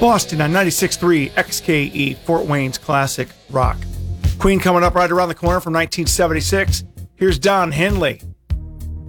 Boston on 96.3 XKE, Fort Wayne's classic rock. Queen coming up right around the corner from 1976. Here's Don Henley.